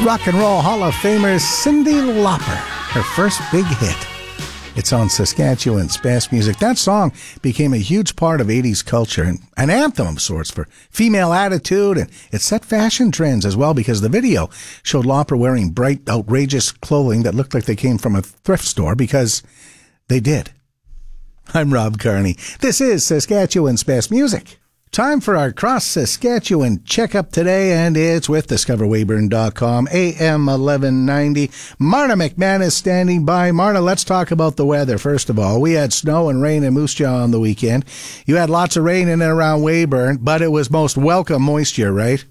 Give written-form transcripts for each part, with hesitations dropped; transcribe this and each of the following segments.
Rock and Roll Hall of Famer Cyndi Lauper, her first big hit. It's on Saskatchewan's Best Music. That song became a huge part of 80s culture and an anthem of sorts for female attitude, and it set fashion trends as well because the video showed Lauper wearing bright, outrageous clothing that looked like they came from a thrift store, because they did. I'm Rob Carney. This is Saskatchewan's Best Music. Time for our Cross Saskatchewan checkup today, and it's with DiscoverWeyburn.com, AM 1190. Marna McMahon is standing by. Marna, let's talk about the weather. First of all, we had snow and rain in Moose Jaw on the weekend. You had lots of rain in and around Weyburn, but it was most welcome moisture, right?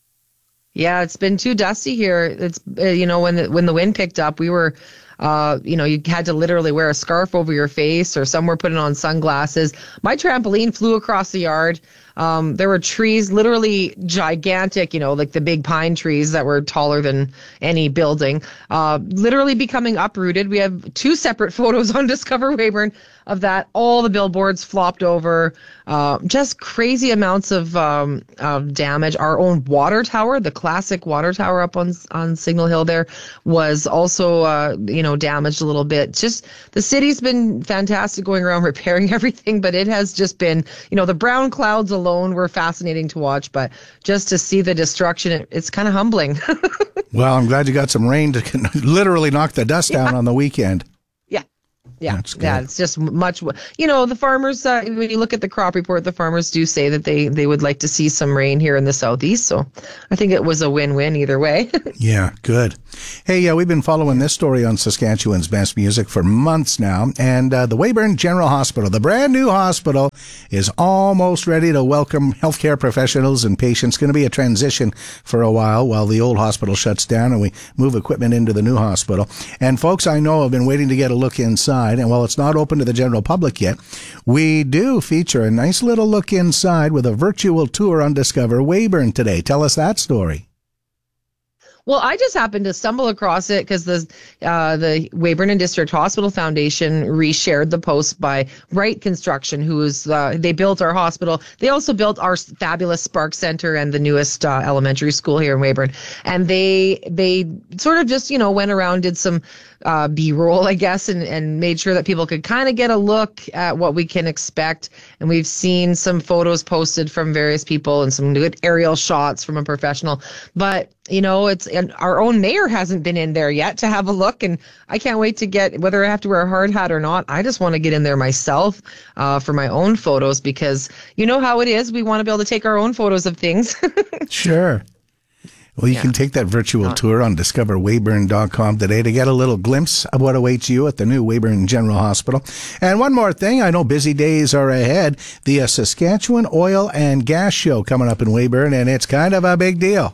Yeah, it's been too dusty here. It's when the wind picked up, we were you had to literally wear a scarf over your face, or some were putting on sunglasses. My trampoline flew across the yard. There were trees, literally gigantic, like the big pine trees that were taller than any building, literally becoming uprooted. We have 2 separate photos on Discover Weyburn of that. All the billboards flopped over, just crazy amounts of damage. Our own water tower, the classic water tower up on Signal Hill there, was also, damaged a little bit. Just the city's been fantastic going around repairing everything, but it has just been, the brown clouds alone were fascinating to watch, but just to see the destruction, it's kind of humbling. Well, I'm glad you got some rain to literally knock the dust down on the weekend. Yeah, it's just much. The farmers, when you look at the crop report, the farmers do say that they would like to see some rain here in the southeast. So I think it was a win-win either way. Yeah, good. Hey, we've been following this story on Saskatchewan's Best Music for months now. And the Weyburn General Hospital, the brand new hospital, is almost ready to welcome healthcare professionals and patients. Going to be a transition for a while the old hospital shuts down and we move equipment into the new hospital. And folks I know have been waiting to get a look inside. And while it's not open to the general public yet, we do feature a nice little look inside with a virtual tour on Discover Weyburn today. Tell us that story. Well, I just happened to stumble across it because the Weyburn and District Hospital Foundation reshared the post by Wright Construction, they built our hospital. They also built our fabulous Spark Center and the newest elementary school here in Weyburn. And they sort of just, went around, did some B-roll, I guess, and made sure that people could kind of get a look at what we can expect. And we've seen some photos posted from various people and some good aerial shots from a professional. But and our own mayor hasn't been in there yet to have a look, and I can't wait to get, whether I have to wear a hard hat or not, I just want to get in there myself for my own photos, because you know how it is. We want to be able to take our own photos of things. Sure. Well, you can take that virtual tour on DiscoverWeyburn.com today to get a little glimpse of what awaits you at the new Weyburn General Hospital. And one more thing, I know busy days are ahead. The Saskatchewan Oil and Gas Show coming up in Weyburn, and it's kind of a big deal.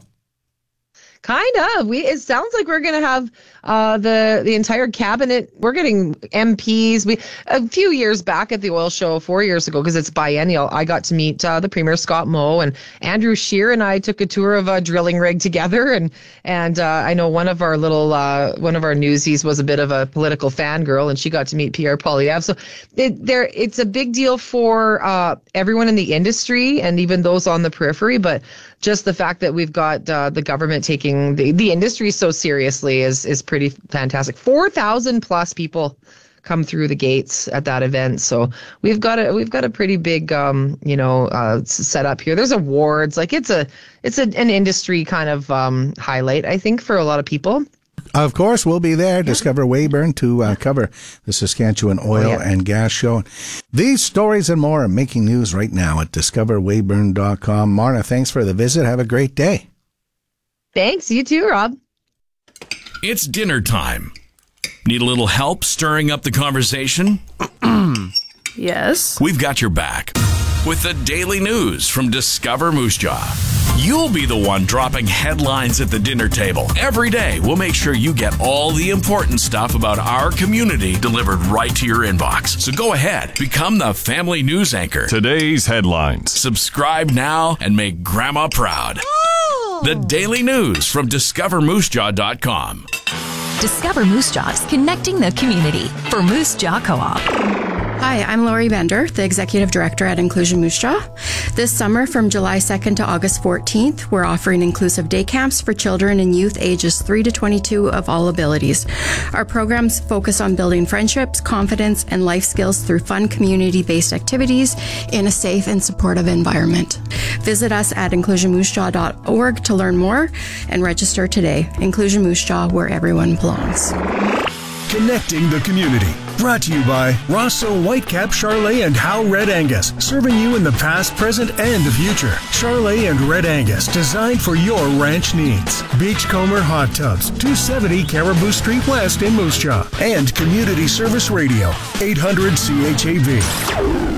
Kind of. It sounds like we're going to have the entire cabinet. We're getting MPs. A few years back at the oil show, 4 years ago, because it's biennial, I got to meet the Premier Scott Moe, and Andrew Scheer and I took a tour of a drilling rig together. And I know one of our newsies was a bit of a political fangirl, and she got to meet Pierre Poilievre. So it's a big deal for everyone in the industry and even those on the periphery. But just the fact that we've got the government taking the industry so seriously is pretty fantastic. 4,000 plus people come through the gates at that event, so we've got a pretty big setup here. There's awards, like it's an industry kind of highlight, I think, for a lot of people. Of course, we'll be there. Discover Weyburn to cover the Saskatchewan Oil and Gas Show. These stories and more are making news right now at DiscoverWeyburn.com. Marna, thanks for the visit. Have a great day. Thanks. You too, Rob. It's dinner time. Need a little help stirring up the conversation? Yes. We've got your back with the daily news from Discover Moose Jaw. You'll be the one dropping headlines at the dinner table. Every day, we'll make sure you get all the important stuff about our community delivered right to your inbox. So go ahead, become the family news anchor. Today's headlines. Subscribe now and make Grandma proud. The daily news from DiscoverMooseJaw.com. Discover Moose Jaw is connecting the community for Moose Jaw Co-op. Hi, I'm Lori Bender, the Executive Director at Inclusion Moose Jaw. This summer, from July 2nd to August 14th, we're offering inclusive day camps for children and youth ages 3 to 22 of all abilities. Our programs focus on building friendships, confidence, and life skills through fun community-based activities in a safe and supportive environment. Visit us at inclusionmoosejaw.org to learn more and register today. Inclusion Moose Jaw, where everyone belongs. Connecting the community. Brought to you by Rosso Whitecap, Charolais, and Howe Red Angus. Serving you in the past, present, and the future. Charolais and Red Angus, designed for your ranch needs. Beachcomber Hot Tubs, 270 Caribou Street West in Moose Jaw. And Community Service Radio, 800 CHAV.